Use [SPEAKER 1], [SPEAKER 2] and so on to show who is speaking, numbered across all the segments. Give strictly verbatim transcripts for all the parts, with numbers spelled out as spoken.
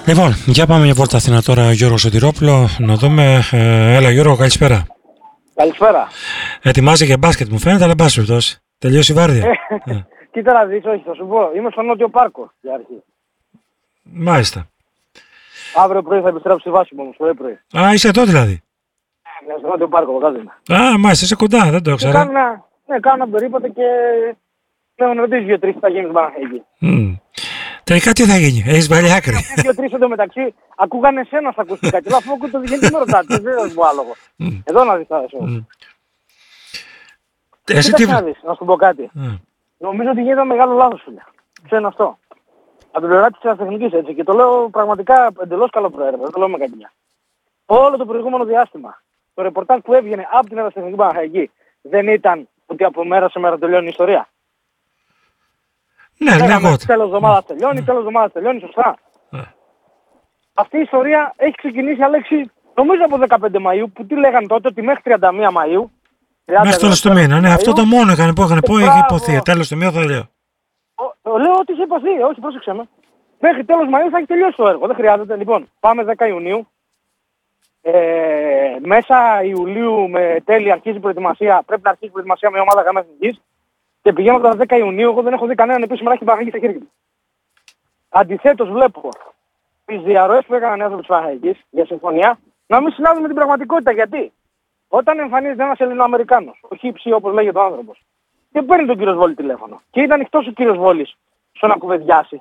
[SPEAKER 1] Λοιπόν, για πάμε μια βόλτα Αθήνα τώρα, Γιώργο Σωτηρόπουλο, να δούμε. Ε, έλα Γιώργο, καλησπέρα.
[SPEAKER 2] Καλησπέρα.
[SPEAKER 1] Ετοιμάζει για μπάσκετ μου φαίνεται, αλλά εν πάση περιπτώσει. Τελείωσε η βάρδια.
[SPEAKER 2] Ε, ε. Κοίτα να δεις, όχι, θα σου πω. Είμαι στο Νότιο Πάρκο για αρχή.
[SPEAKER 1] Μάλιστα.
[SPEAKER 2] Αύριο πρωί θα επιστρέψω στη βάση μου όμως, πρωί πρωί.
[SPEAKER 1] Α, είσαι εδώ δηλαδή.
[SPEAKER 2] Ναι, στο Νότιο Πάρκο, κάτω είμαι.
[SPEAKER 1] Α, μάλιστα, είσαι κοντά, δεν το ήξερα.
[SPEAKER 2] Κάνω ένα, ναι, κάνω ένα περίπατο και με έχουν ρωτήσει δύο-τρεις τι θα γίνει εκεί.
[SPEAKER 1] Mm. Τελικά τι θα γίνει, έχεις βάλει άκρη.
[SPEAKER 2] Δύο-τρεις εντωμεταξύ ακούγανε εσένα στα ακουστικά και λέω αφού ακούω το διγέννη με ρωτάτε, δεν θα σου πω άλογο.
[SPEAKER 1] Mm.
[SPEAKER 2] Εδώ να δεις τώρα.
[SPEAKER 1] Mm.
[SPEAKER 2] Εσύ τι να δεις, να σου πω κάτι.
[SPEAKER 1] Mm.
[SPEAKER 2] Νομίζω ότι γίνεται μεγάλο λάθος, φίλε. Ποιο είναι αυτό. Από την πλευρά της ερασιτεχνικής έτσι και το λέω πραγματικά εντελώς καλοπροαίρετα, δεν το λέω με κακιά. Όλο το προηγούμενο διάστημα το ρεπορτάζ που έβγαινε από την Ερασιτεχνική Παναχαϊκή δεν ήταν ότι από μέρα σε μέρα τελειώνει η ιστορία.
[SPEAKER 1] Ναι, λέγαμε.
[SPEAKER 2] Τέλος εβδομάδας τελειώνει, τέλος εβδομάδας τελειώνει, σωστά.
[SPEAKER 1] Mm.
[SPEAKER 2] Αυτή η ιστορία έχει ξεκινήσει, Αλέξη, νομίζω από δεκαπέντε Μαΐου, που τι λέγανε τότε, ότι μέχρι τριάντα μία Μαΐου.
[SPEAKER 1] Μέχρι τέλος του μήνα, ναι, αυτό το μόνο έκανε που είχαν πω, έχει υποθεί. Τέλος του μήνα θα λέω.
[SPEAKER 2] Λέω ότι είχε υποθεί, όχι, πρόσεξε με. Μέχρι τέλος Μαΐου θα έχει τελειώσει το έργο, δεν χρειάζεται. Λοιπόν, πάμε δέκα Ιουνίου. Ε, μέσα Ιουλίου με τέλη αρχίζει η προετοιμασία, πρέπει να αρχίσει η προετοιμασία με ομάδα γάμα εθνικής. Και πηγαίνοντα τα δέκα Ιουνίου, εγώ δεν έχω δει κανέναν επίσημα να έχει Παναχαϊκή στα χέρια του. Αντιθέτως, βλέπω τις διαρροές που έκαναν οι άνθρωποι της Παναχαϊκής για συμφωνία να μην συνάδουν με την πραγματικότητα. Γιατί όταν εμφανίζεται ένας Ελληνοαμερικάνος, ο Χίψη όπως λέγεται ο άνθρωπος, και παίρνει τον κύριο Βόλη τηλέφωνο και ήταν ανοιχτός ο κύριος Βόλης στο να κουβεντιάσει,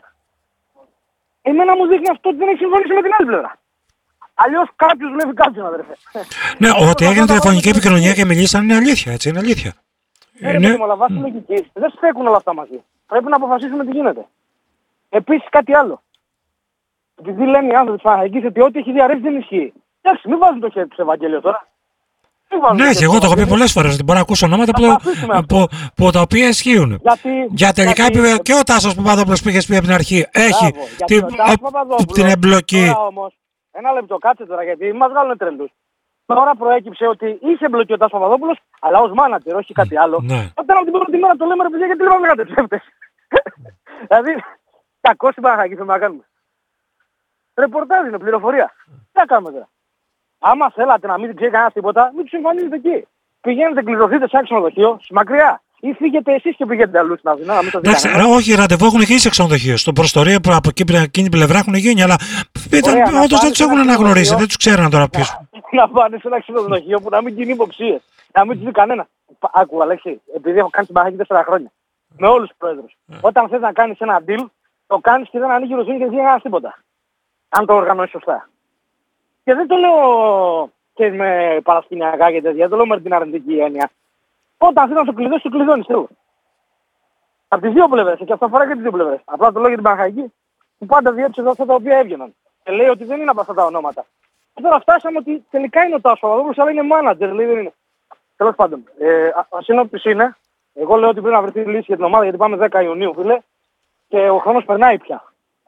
[SPEAKER 2] εμένα μου δείχνει αυτό ότι δεν έχει συμφωνήσει με την άλλη πλευρά. Αλλιώς κάποιος δουλεύει κάποιον, αδερφέ.
[SPEAKER 1] Ναι, ότι έγινε τηλεφωνική επικοινωνία και μιλήσαν είναι αλήθεια, έτσι, είναι αλήθεια.
[SPEAKER 2] Ναι, ρε παιδί μου, αλλά βάσει λογικής δεν στέκουν όλα αυτά μαζί. Πρέπει να αποφασίσουμε τι γίνεται. Επίσης κάτι άλλο. Επειδή λένε οι άνθρωποι της Παναχαϊκής ότι ό,τι έχει διαρρεύσει δεν ισχύει. Εντάξει, μην βάζουν το χέρι του Ευαγγέλιο τώρα.
[SPEAKER 1] Ναι, και εγώ το έχω πει πολλές φορές ότι μπορώ να ακούσω ονόματα που, που, που τα οποία ισχύουν.
[SPEAKER 2] Γιατί,
[SPEAKER 1] για τελικά
[SPEAKER 2] γιατί,
[SPEAKER 1] επειδή και ο Τάσος Παπαδόπουλος που είχες πει από την αρχή έχει την, την εμπλοκή.
[SPEAKER 2] Τώρα όμως, ένα λεπτό, κάτσε τώρα γιατί μας βγάλουν τρελούς. Τώρα προέκυψε ότι είχε εμπλοκή ο Τάσος Παπαδόπουλος, αλλά ως μάνατζερ, όχι κάτι άλλο.
[SPEAKER 1] Ναι.
[SPEAKER 2] Όταν από την πρώτη μέρα το λέμε ρε παιδιά, γιατί δεν πάμε κάτι ψεύτες. Δηλαδή, κακό στην Παναχαϊκή θέλουμε να κάνουμε. Ρεπορτάζ είναι, πληροφορία. Τι θα κάνουμε τώρα. Άμα θέλατε να μην ξέρει κανένας τίποτα, μην τους εμφανίζετε εκεί. Πηγαίνετε, κληρωθείτε σε ένα ξενοδοχείο, μακριά. Ή φύγετε εσείς και πηγαίνετε αλλού στην Αθήνα, να μην σας δει
[SPEAKER 1] εντάξει,
[SPEAKER 2] κανένας.
[SPEAKER 1] όχι, ραντεβού έχουν γίνει σε ξενοδοχείο. Στο προστορία από εκεί, εκείνη την πλευρά έχουν γίνει, αλλά όντως δεν τους έχουν αναγνωρίσει, δεν τους ξέρουν τώρα ποιος.
[SPEAKER 2] Να πάνε σε ένα ξενοδοχείο που να μην γίνει υποψίες. Να μην τους δει κανένα. Άκου, Αλέξη, επειδή έχω κάνει την Παναχαϊκή τέσσερα χρόνια. Με όλους τους πρόεδρους. Όταν θες να κάνεις ένα deal, το κάνεις και δεν ανοίγει η ροσύνη και δεν κάνει τίποτα. Αν το οργανώσεις σωστά. Και δεν το λέω και με παρασκηνιακά και τέτοια, το λέω με την αρνητική έννοια. Όταν θέλει να το κλειδώσεις, το κλειδώνεις, θέλω. Από τις δύο πλευρές, και αυτό αφορά και τις δύο πλευρές. Απλά το λέω για την Παναχαϊκή, που πάντα διέψε εδώ αυτά τα οποία έβγαιναν. Και λέει ότι δεν είναι από αυτά τα ονόματα. Και τώρα φτάσαμε ότι τελικά είναι ο Τάσος Παπαδόπουλος, αλλά είναι manager, λέει δεν είναι. Τέλος πάντων, ε, ασύνοπτης είναι. Εγώ λέω ότι πρέπει να βρεθεί λύση για την ομάδα, γιατί πάμε δέκα Ιουνίου, φίλε, και ο χρόνος περνάει πια.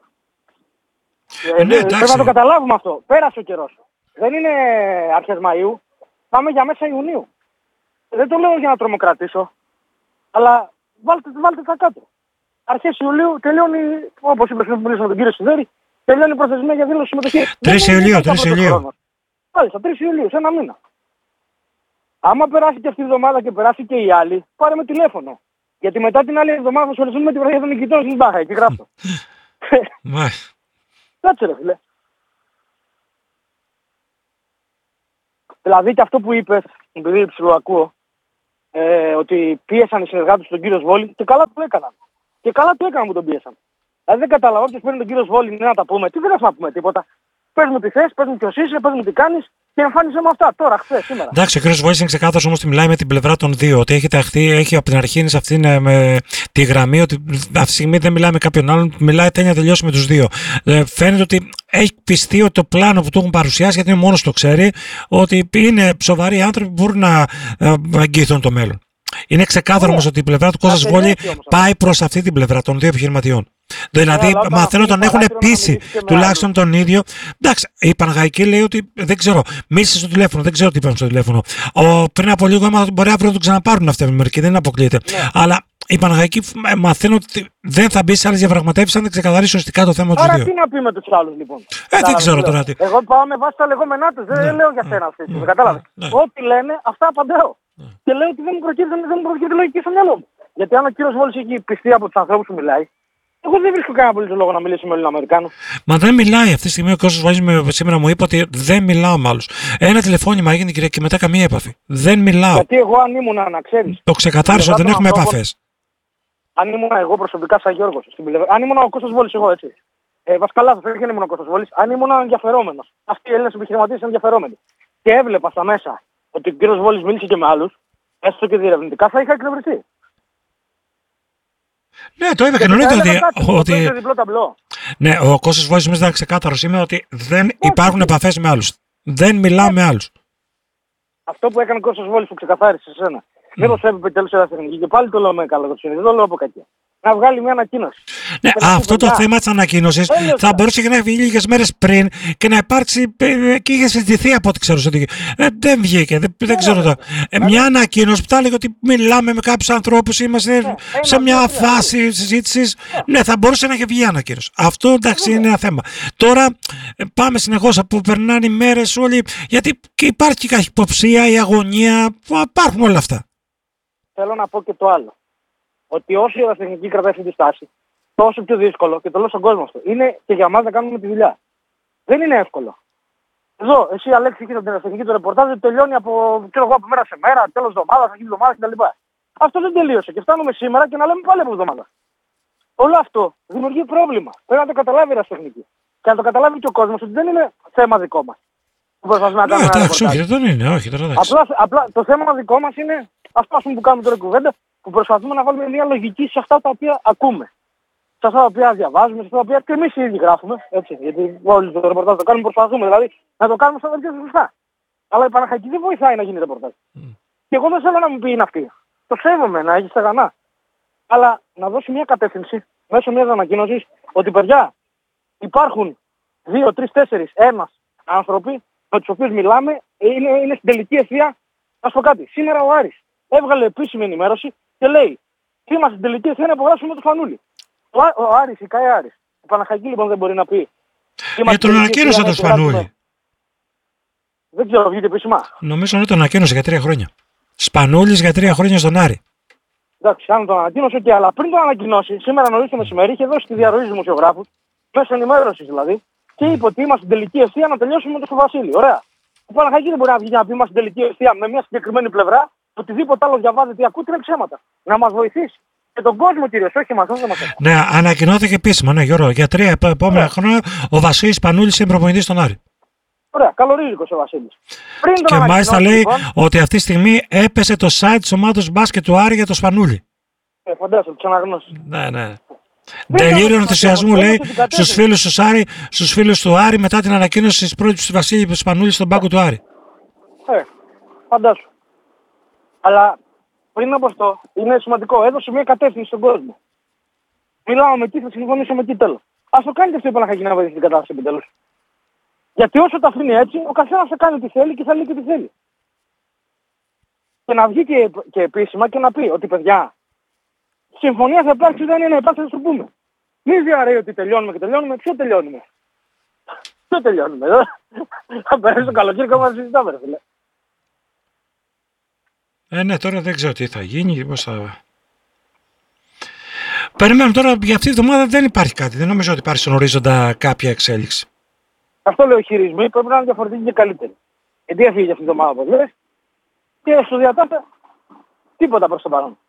[SPEAKER 1] Ε, ναι,
[SPEAKER 2] ε, πρέπει να το καταλάβουμε αυτό. Πέρασε ο καιρός. Δεν είναι αρχές Μαΐου. Πάμε για μέσα Ιουνίου. Δεν το λέω για να τρομοκρατήσω. Αλλά βάλτε, βάλτε τα κάτω. Αρχές Ιουλίου τελειώνει, όπως είπε πριν που μιλήσαμε με τον κύριο Σιδέρη, τελειώνει η προθεσμία για δήλωση συμμετοχή.
[SPEAKER 1] τρεις Ιουλίου, τρεις Ιουλίου.
[SPEAKER 2] Μάλιστα, τρεις Ιουλίου, σε ένα μήνα. Άμα περάσει και αυτή η εβδομάδα και περάσει και η άλλη, πάρε με τηλέφωνο. Γιατί μετά την άλλη εβδομάδα θα ασχοληθούμε με τη βραδιά των νικητών στην Παναχαϊκή. Και γράφω. Κάτσε ρε φίλε. Δηλαδή και αυτό που είπες, επειδή ψιλοακούω, ε, ότι πίεσαν οι συνεργάτες τον κύριο Σβόλη, και καλά το έκαναν. Και καλά το έκαναν που τον πίεσαν. Δηλαδή δεν καταλαβαίνω όποιος παίρνει τον κύριο Σβόλη ναι, να τα πούμε. Τι δεν έχουμε να πούμε τίποτα. Πες μου τι θες, πες μου ποιος είσαι, πες μου τι κάνεις και εμφάνισε με αυτά τώρα, χθες, σήμερα.
[SPEAKER 1] Εντάξει, ο κύριος Βόλης είναι ξεκάθαρος όμως ότι μιλάει με την πλευρά των δύο. Ότι έχει ταχθεί, έχει από την αρχή είναι σε αυτήν με τη γραμμή ότι αυτή τη στιγμή δεν μιλάει με κάποιον άλλον, μιλάει τέλεια να τελειώσει με τους δύο. Ε, φαίνεται ότι έχει πιστεί ότι το πλάνο που του έχουν παρουσιάσει, γιατί είναι μόνος το ξέρει, ότι είναι σοβαροί άνθρωποι που μπορούν να αγγίθουν το μέλλον. Είναι ξεκάθαρο όμως ότι η πλευρά του Κώστας Βόλη πάει προς αυτή την πλευρά των δύο επιχειρηματιών. Δηλαδή,
[SPEAKER 2] yeah,
[SPEAKER 1] μαθαίνω τον έχουν πείσει τουλάχιστον τον ίδιο. Εντάξει, η Παναχαϊκή λέει ότι δεν ξέρω, μίλησε στο τηλέφωνο, δεν ξέρω τι είπαν στο τηλέφωνο. Ο, πριν από λίγο έμαθα ότι μπορεί αύριο να τον ξαναπάρουν αυτοί μερικοί, δεν αποκλείεται. Yeah. Αλλά η Παναχαϊκή μαθαίνω ότι δεν θα μπει σε άλλες διαπραγματεύσεις αν δεν ξεκαθαρίσει σωστικά το θέμα του δύο.
[SPEAKER 2] Άρα τι να πει με τους άλλους λοιπόν.
[SPEAKER 1] Ε, δεν ξέρω τώρα τι.
[SPEAKER 2] Εγώ πάω με βάση τα λεγόμενά τους, δεν
[SPEAKER 1] ναι,
[SPEAKER 2] λέω για σένα αυτή.
[SPEAKER 1] ναι,
[SPEAKER 2] Κατάλαβες.
[SPEAKER 1] ναι.
[SPEAKER 2] Ό,τι λένε, αυτά απαντάω. Ναι. Και λέω ότι δεν μου προκύπτει, δεν μου προκύπτει λογική στο μυαλό μου. Γιατί αν ο κύριος Βόλης έχει πιστεί από τους ανθρώπους που μιλάει, εγώ δεν βρίσκω κανένα απολύτως λόγο να μιλήσω με Ελληνοαμερικάνους.
[SPEAKER 1] Μα δεν μιλάει αυτή τη στιγμή. Ο Κώστας Βόλης σήμερα μου είπε ότι δεν μιλάω με άλλους. Ένα τηλεφώνημα έγινε κυρία και μετά καμία επαφή. Δεν μιλάω.
[SPEAKER 2] Γιατί εγώ αν ήμουν να ξέρεις.
[SPEAKER 1] Το ξεκαθάρισα ότι δεν έχουμε επαφές.
[SPEAKER 2] Αν ήμουν εγώ προσωπικά σαν Γιώργος, στην πλευρά, αν ήμουν ο Κώστας Βόλης, εγώ έτσι. Ε, βασικά λάθος, δεν ήμουν ο Κώστας Βόλης, αν ήμουν ενδιαφερόμενος. Αυτοί οι Έλληνες επιχειρηματίες είναι ενδιαφερόμενοι. Και έβλεπα στα μέσα ότι ο κύριος Βόλης μίλησε και με άλλους, έστω και διερευνητικά, θα είχα εκνευριστεί.
[SPEAKER 1] Ναι, το είπα και νωρίτερα ότι. ότι...
[SPEAKER 2] ταμπλό.
[SPEAKER 1] Ναι, ο Κώστας Βόλης νομίζω ήταν ξεκάθαρος σήμερα ότι δεν υπάρχουν επαφές με άλλους. Δεν μιλάω με άλλους.
[SPEAKER 2] Αυτό που έκανε ο Κώστας Βόλης που ξεκαθάρισε σε σένα. Mm. Μήπως έπρεπε τέλος ερασιτεχνική και πάλι το λέω με καλό το δεν το λέω από κακιά. Να βγάλει μια ανακοίνωση.
[SPEAKER 1] Ναι, αυτό το θέμα της ανακοίνωσης θα μπορούσε και να βγει λίγες μέρες πριν και να υπάρξει και είχε συζητηθεί από ό,τι ξέρω. Ε, δεν βγήκε, δεν, δεν ξέρω τώρα. Ε, μια ανακοίνωση που θα έλεγε ότι μιλάμε με κάποιους ανθρώπους, είμαστε ναι, σε ένα, μια ναι, φάση ναι. συζήτησης. Ναι. ναι, θα μπορούσε να έχει βγει ανακοίνωση. Αυτό εντάξει ναι. είναι ένα θέμα. Τώρα πάμε συνεχώς που περνάνε οι μέρες όλοι, γιατί και υπάρχει η καχυποψία, η αγωνία, υπάρχουν όλα αυτά.
[SPEAKER 2] Θέλω να πω και το άλλο. Ότι όσο η ερασιτεχνική κρατάει αυτή τη στάση, τόσο πιο δύσκολο και το λέω στον κόσμο αυτό. Είναι και για μας να κάνουμε τη δουλειά. Δεν είναι εύκολο. Εδώ, εσύ Αλέξη, είχε την ερασιτεχνική του ρεπορτάζ ότι τελειώνει από, ξέρω εγώ, από μέρα σε μέρα, τέλος εβδομάδας, αρχή εβδομάδας κτλ. Αυτό δεν τελείωσε και φτάνουμε σήμερα και να λέμε πάλι από εβδομάδα. Όλο αυτό δημιουργεί πρόβλημα. Πρέπει να το καταλάβει η ερασιτεχνική. Και να το καταλάβει και ο κόσμος ότι δεν είναι θέμα δικό μας.
[SPEAKER 1] Ναι, εντάξει, όχι, δεν είναι, όχι, τώρα εντάξει.
[SPEAKER 2] Απλά, απλά το θέμα δικό μας είναι αυτό που κάνουμε τώρα κουβέντα, που προσπαθούμε να βάλουμε μια λογική σε αυτά τα οποία ακούμε. Σε αυτά τα οποία διαβάζουμε, σε αυτά τα οποία και εμείς οι ίδιοι γράφουμε, έτσι, γιατί όλοι το ρεπορτάζ το κάνουμε, προσπαθούμε δηλαδή να το κάνουμε στα δελτία σωστά. Αλλά η Παναχαϊκή δεν βοηθάει να γίνει ρεπορτάζ. Mm. Και εγώ δεν θέλω να μου πει είναι αυτή. Το σέβομαι, να έχει στεγανά. Αλλά να δώσει μια κατεύθυνση μέσω μιας ανακοίνωσης ότι παιδιά υπάρχουν δύο, τρεις, τέσσερις, ένας άνθρωποι με τους οποίους μιλάμε, είναι, είναι στην τελική ευθεία. Να σου πω κάτι. Σήμερα ο Άρης έβγαλε επίσημη ενημέρωση και λέει: είμαστε στην τελική ευθεία να υπογράψουμε το Σπανούλι. Ο, ο Άρης, η ΚΑΕ Άρης. Η Παναχαϊκή λοιπόν δεν μπορεί να πει.
[SPEAKER 1] Για τον ανακοίνωσε το Σπανούλι.
[SPEAKER 2] Δεν ξέρω, βγήκε επίσημα.
[SPEAKER 1] Νομίζω ότι τον ανακοίνωσε για τρία χρόνια. Σπανούλης για τρία χρόνια στον Άρη.
[SPEAKER 2] Εντάξει, αν τον ανακοίνωσε και αλλά πριν τον ανακοινώσει, σήμερα νωρίς το μεσημέρι είχε δώσει τη διαρροή στους δημοσιογράφους, μέσω ενημέρωσης δηλαδή, και είπε ότι είμαστε στην τελική ευθεία να τελειώσουμε με το Βασίλη. Ωραία. Η Παναχαϊκή δεν μπορεί να βγει να πει είμαστε στην τελική ευθεία με μια συγκεκριμένη πλευρά, οτιδήποτε άλλο διαβάζεται ή ακούτε είναι ψέματα. Να μας βοηθήσει. Και τον κόσμο κυρίως, όχι εμάς, όχι εμάς.
[SPEAKER 1] Ναι, ανακοινώθηκε επίσημα, ναι, Γιώργο. Για τρία επόμενα yeah. χρόνια ο Βασίλης Πανούλης είναι προπονητής στον Άρη.
[SPEAKER 2] Ωραία, καλορίζικος ο Βασίλης.
[SPEAKER 1] Και μάλιστα λέει λοιπόν, ότι αυτή τη στιγμή έπεσε το site της ομάδας μπάσκετ του Άρη για το Σπανούλη.
[SPEAKER 2] Ε, φαντάζομαι, τους αναγνώσεις.
[SPEAKER 1] Ναι, ναι. Τελείωνε ενθουσιασμού, λέει, στους φίλους του Άρη, στους φίλους του Άρη μετά την ανακοίνωση της πρώτης του Βασίλη Σπανούλη στον πάγκο του Άρη.
[SPEAKER 2] Ε, φαντάσου. Αλλά πριν από αυτό είναι σημαντικό. Έδωσε μια κατεύθυνση στον κόσμο. Μιλάω με εκεί, θα συμφωνήσω με εκεί τέλος. Ας το κάνει και αυτό η Παναχαϊκή να βοηθήσει την κατάσταση επιτέλους. Γιατί όσο τα αφήνει έτσι, ο καθένας θα κάνει τι θέλει και θα λέει και τι θέλει. Και να βγει και, και επίσημα και να πει ότι παιδιά, συμφωνία θα υπάρξει, δεν είναι να υπάρξει, θα σου πούμε. Μη διαρρέει ότι τελειώνουμε και τελειώνουμε, ποιο τελειώνουμε. Ποιο τελειώνουμε, εδώ. Θα περάσει το καλοκαίρι και θα συζητάμε, ρε φίλε.
[SPEAKER 1] Ε, ναι, τώρα δεν ξέρω τι θα γίνει, πώς θα... Περιμένουμε τώρα, για αυτή τη εβδομάδα δεν υπάρχει κάτι. Δεν νομίζω ότι υπάρχει στον ορίζοντα κάποια εξέλιξη.
[SPEAKER 2] Αυτό λέω, οι χειρισμοί πρέπει να είναι διαφορετικοί και καλύτεροι. Γιατί έφυγε για αυτή τη εβδομάδα, όπως λες, και στο διατάφε τίποτα προς το παρόν.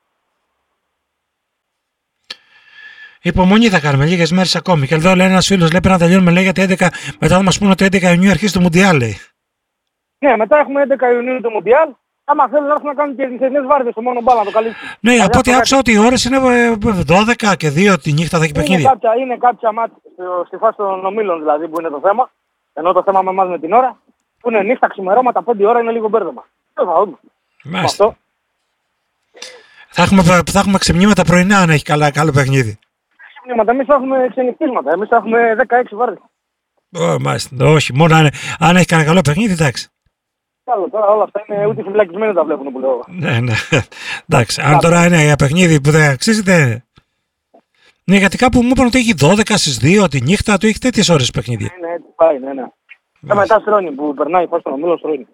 [SPEAKER 1] Υπομονή θα κάνουμε, λίγες μέρες ακόμη. Και εδώ λέει ένας φίλος, λέει πρέπει να τελειώνουμε, λέει, γιατί έντεκα, μετά θα μας πούνε ότι έντεκα Ιουνίου αρχίζει το Μουντιάλ, λέει.
[SPEAKER 2] Ναι, μετά έχουμε έντεκα Ιουνίου το Μουντιάλ. Άμα θέλουν να έρθουν να κάνουν και τις νυχτερινές βάρδιες στο μόνο μπάλα να το καλύψουν.
[SPEAKER 1] Ναι, από ό,τι άκουσα ότι οι ώρες είναι δώδεκα και δύο τη νύχτα θα έχει παιχνίδι.
[SPEAKER 2] Είναι κάποια, είναι κάποια μάτια στη φάση των ομίλων δηλαδή που είναι το θέμα. Ενώ το θέμα με εμάς με την ώρα. Που είναι νύχτα, ξημερώματα, πέντε ώρα είναι λίγο μπέρδεμα. Δεν θα δούμε.
[SPEAKER 1] Μάλιστα. Θα έχουμε, θα έχουμε ξεμνήματα πρωινά αν έχει καλά, καλό παιχνίδι.
[SPEAKER 2] Ξεμνήματα, εμείς θα έχουμε ξενυχτίσματα. Εμείς θα έχουμε δεκαέξι βάρδιες.
[SPEAKER 1] Oh, μάλιστα. Όχι, μόνο αν, αν έχει κανένα καλό παιχνίδι, εντάξει.
[SPEAKER 2] Άλλο τώρα όλα αυτά είναι ούτε φυλακισμένοι τα βλέπουν που λέω.
[SPEAKER 1] Ναι, ναι. Εντάξει, αν τώρα είναι για παιχνίδι που δεν αξίζεται. Ναι, γιατί κάπου μου είπαν ότι έχει δώδεκα στις δύο τη νύχτα, του έχει τέτοιες ώρες παιχνίδια.
[SPEAKER 2] Ναι, ναι, έτσι πάει, ναι, ναι. Και μετά στρώνει που περνάει, πώς τον ομίλο στρώνει.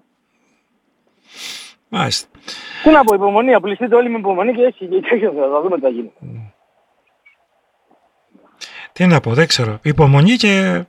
[SPEAKER 1] Μάλιστα.
[SPEAKER 2] Τι να πω, υπομονή, απληστείτε όλοι με υπομονή και έχει και έχει θα δούμε τι θα γίνει.
[SPEAKER 1] Τι να πω, δεν ξέρω. Υπομονή και...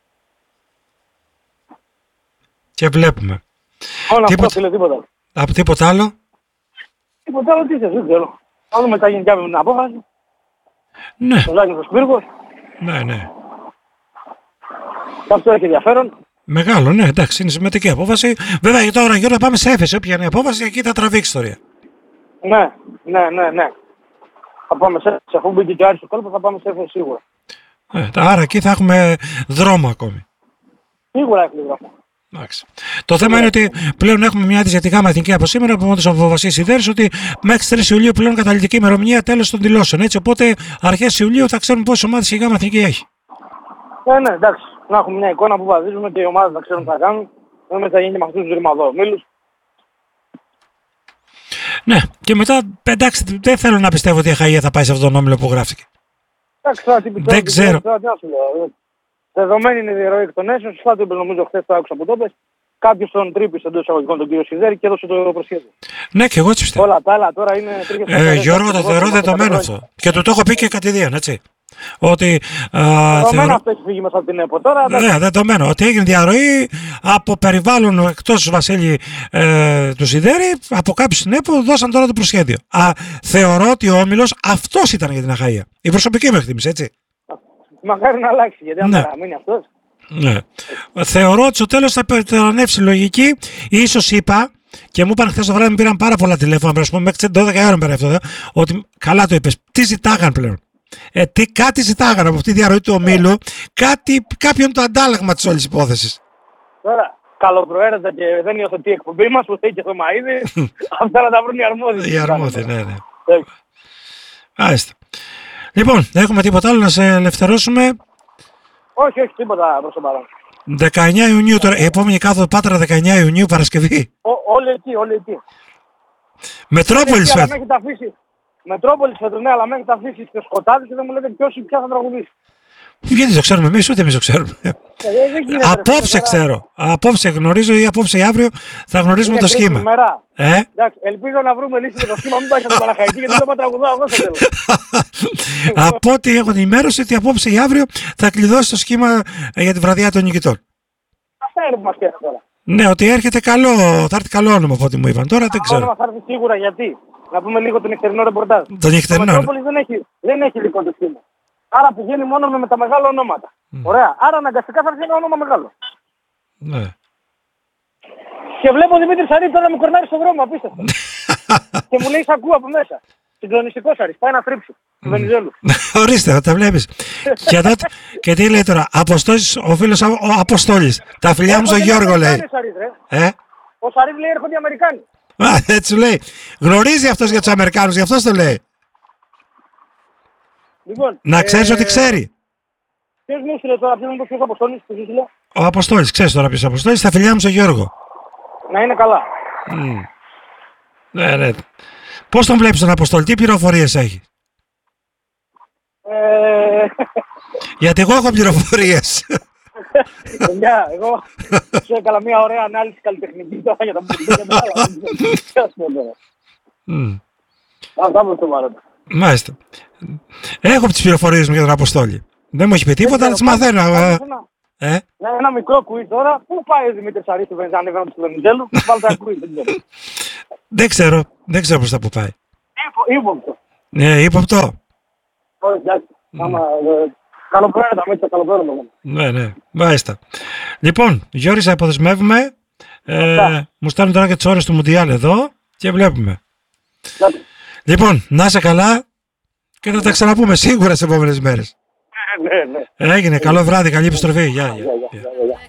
[SPEAKER 1] και βλέπουμε.
[SPEAKER 2] Όλα
[SPEAKER 1] τίποτα...
[SPEAKER 2] αυτό, φίλε, τίποτα.
[SPEAKER 1] Από τίποτα άλλο.
[SPEAKER 2] Τίποτα άλλο, τι θες, δεν ξέρω. Θα δούμε τι θα γίνει και με την απόφαση.
[SPEAKER 1] Ναι.
[SPEAKER 2] Το Ζάκης ο Σπύργος.
[SPEAKER 1] Ναι, ναι.
[SPEAKER 2] Και αυτό έχει ενδιαφέρον.
[SPEAKER 1] Μεγάλο, ναι, εντάξει, είναι σημαντική απόφαση. Βέβαια, για τώρα Γιώργο, πάμε σε έφεση. Όποια είναι η απόφαση, εκεί θα τραβήξει ιστορία.
[SPEAKER 2] Ναι, ναι, ναι, ναι. Θα πάμε σε έφεση. Αφού μπήκε και ο Άρης στο κόλπο, θα πάμε σε έφεση σίγουρα.
[SPEAKER 1] Ε, άρα εκεί θα έχουμε δρόμο ακόμη.
[SPEAKER 2] Σίγουρα έχει δρόμο.
[SPEAKER 1] Εντάξει. Το θέμα είναι ότι πλέον έχουμε μια για τη ΓΑΜΑ Εθνική από σήμερα από μόνος από Βασίλης Σιδέρης ότι μέχρι τις τρεις Ιουλίου πλέον καταληκτική ημερομηνία τέλος των δηλώσεων. Έτσι, οπότε αρχές Ιουλίου θα ξέρουμε πόσες ομάδες η ΓΑΜΑ Εθνική έχει.
[SPEAKER 2] Ναι, ναι, εντάξει. Να έχουμε μια εικόνα που βαδίζουμε και οι ομάδες να ξέρουν τι θα κάνουν. Νομίζω θα γίνει με αυτούς τους ρημαδόμιλους.
[SPEAKER 1] Ναι, και μετά εντάξει, δεν θέλω να πιστεύω ότι η Αχαΐα θα πάει σε αυτόν τον όμιλο που γράφτηκε.
[SPEAKER 2] Εντάξει, τώρα τι πιστεύω.
[SPEAKER 1] Δεν ξέρω.
[SPEAKER 2] Τώρα, τι να σου λέω. Δεδομένη είναι η διαρροή εκ των έσεων. Σωστά το είπε, νομίζω χθες το άκουσα που το πες. Κάποιος τον τρύπησε εντός εισαγωγικών τον κύριο Σιδέρη και έδωσε το προσχέδιο.
[SPEAKER 1] Ναι, και εγώ έτσι πιστεύω.
[SPEAKER 2] Όλα τα άλλα τώρα είναι τρίγες.
[SPEAKER 1] Ε, Γιώργο, το θεωρώ δεδομένο αυτό. Και του το έχω πει και κατηδίαν, έτσι. Ότι.
[SPEAKER 2] Δεδομένο θεωρώ... αυτό έχει φύγει μέσα από την ΕΠΟ τώρα.
[SPEAKER 1] Ναι, δεδομένο. Ότι έγινε διαρροή από περιβάλλον εκτός Βασίλη ε, του Σιδέρη, από κάποιους στην ΕΠΟ δώσαν τώρα το προσχέδιο. Α, θεωρώ ότι ο όμιλος αυτός ήταν για την Αχαΐα. Η προσωπική μου εκτίμηση, έτσι.
[SPEAKER 2] Μακάρι να αλλάξει, γιατί αν παραμείνει αυτός.
[SPEAKER 1] Ναι. Θεωρώ ότι στο τέλος θα περιτρανεύσει λογική. Ίσως είπα, και μου είπαν χθες το βράδυ, μου πήραν πάρα πολλά τηλέφωνα, να πούμε, μέχρι τις δώδεκα ώρα πέρα αυτό, ότι καλά το είπες, τι ζητάγαν πλέον. Ε, τι, κάτι ζητάγαν από αυτή τη διαρροή του ομίλου, κάτι, κάποιον το αντάλλαγμα της όλης υπόθεσης.
[SPEAKER 2] Τώρα, καλοπροαίρετα και δεν υιοθετεί η εκπομπή μας, που λέει και το Μαΐδη, αυτά να τα βρουν οι αρμόδιοι.
[SPEAKER 1] Οι αρμόδιοι, ναι, ναι. Μάλιστα. Λοιπόν, έχουμε τίποτα άλλο να σε ελευθερώσουμε?
[SPEAKER 2] Όχι, όχι, τίποτα προς το παρόν.
[SPEAKER 1] δεκαεννιά Ιουνίου τώρα, η επόμενη κάθοδο Πάτρα δεκαεννιά Ιουνίου Παρασκευή.
[SPEAKER 2] Όλοι εκεί, όλοι εκεί.
[SPEAKER 1] Μετρόπολης φέτος.
[SPEAKER 2] Μετρόπολης φέτος, ναι, αλλά με έχετε αφήσει στο σκοτάδι και δεν μου λέτε ποιος ή ποια θα τραγουδήσει.
[SPEAKER 1] Γιατί το ξέρουμε εμείς, ούτε εμείς το ξέρουμε.
[SPEAKER 2] Ε, γίνεται,
[SPEAKER 1] απόψε ξέρω. Απόψε γνωρίζω ή απόψε ή αύριο θα γνωρίζουμε το σχήμα.
[SPEAKER 2] Ε? Εντάξει, ελπίζω να βρούμε λύση για το σχήμα, μην πάει στον Παναχαϊκή γιατί δεν θα τραγουδάω εγώ στο τέλος.
[SPEAKER 1] Από ό,τι έχω την ενημέρωση ότι απόψε ή αύριο θα κλειδώσει το σχήμα για τη βραδιά των νικητών.
[SPEAKER 2] Αυτά είναι που μας καίρε τώρα.
[SPEAKER 1] Ναι, ότι έρχεται καλό, θα έρθει καλό όνομα από ό,τι μου είπαν. Τώρα δεν ξέρω.
[SPEAKER 2] Θα έρθει σίγουρα γιατί. Να πούμε λίγο τον νυχτερινό ρεπορτάζ.
[SPEAKER 1] Το νυχτερινό.
[SPEAKER 2] Η Μετρόπολης δεν έχει, δεν έχει δικό του σχήμα. Άρα πηγαίνει μόνο με, με τα μεγάλα ονόματα. Mm. Ωραία. Άρα αναγκαστικά θα έρθει ένα όνομα μεγάλο.
[SPEAKER 1] Ναι.
[SPEAKER 2] Και βλέπω Δημήτρη Σαρή τώρα μου κορνάρει στον δρόμο, απίστευτο. Και μου λέει σ' ακούω από μέσα. Συγκλονιστικός Σαρής, πάει να τρίψει. Του Βενιζέλου.
[SPEAKER 1] Ορίστε, θα τα βλέπεις. και, τότε, και τι λέει τώρα, Αποστόλης, ο φίλος ο Αποστόλης. Τα φιλιά μου στον Γιώργο λέει.
[SPEAKER 2] Ε? Ο Σαρής λέει έρχονται οι Αμερικάνοι.
[SPEAKER 1] Α, έτσι σου λέει. Γνωρίζει αυτός για τους Αμερικάνους, γι' αυτό το λέει.
[SPEAKER 2] Λοιπόν,
[SPEAKER 1] να ξέρεις ε... ότι ξέρει.
[SPEAKER 2] Ποιος μου ήθελε τώρα, ποιος μου το ποιος Αποστόλης, ποιος ήθελε.
[SPEAKER 1] Ο Αποστόλης, ξέρεις τώρα ποιος Αποστόλης, τα φιλιά μου στον Γιώργο.
[SPEAKER 2] Να είναι καλά.
[SPEAKER 1] Mm. Ναι, ναι. Πώς τον βλέπεις τον Αποστόλη, τι πληροφορίες έχει?
[SPEAKER 2] Ε...
[SPEAKER 1] Γιατί εγώ έχω πληροφορίες.
[SPEAKER 2] Παιδιά, εγώ σου έκανα μια ωραία ανάλυση καλλιτεχνική τώρα για τα πολιτικά και τα άλλα. Τι ας πω τώρα. Αυτά μου το μάλλον.
[SPEAKER 1] Μάλιστα. Έχω τις πληροφορίες μου για τον Αποστόλη. Δεν μου έχει πει τίποτα, αλλά τις μαθαίνω.
[SPEAKER 2] Ε? Ένα μικρό κουί τώρα. Πού πάει ο Δημήτρης Σαρής του Βενζάνη του Βενιζέλου? Βάλτε ένα κουί.
[SPEAKER 1] Δεν ξέρω. Δεν ξέρω πώς θα που πάει.
[SPEAKER 2] Ήποπτο.
[SPEAKER 1] Ναι, ύποπτο.
[SPEAKER 2] Όχι, εντάξει. Καλοπρόεδρα, με έτσι καλοπρόεδρα.
[SPEAKER 1] Ναι, ναι. Μάλιστα. Λοιπόν, Γιώργη, σε αποδεσμεύουμε. Ε, μου στέλνουν τώρα και τις ώρες του Μουντιάλ εδώ και βλέπουμε. Yeah. Λοιπόν, να είσαι καλά και θα τα ξαναπούμε σίγουρα στις επόμενες μέρες.
[SPEAKER 2] Ναι, ναι.
[SPEAKER 1] Έγινε. Καλό βράδυ, καλή επιστροφή. Γεια, γεια.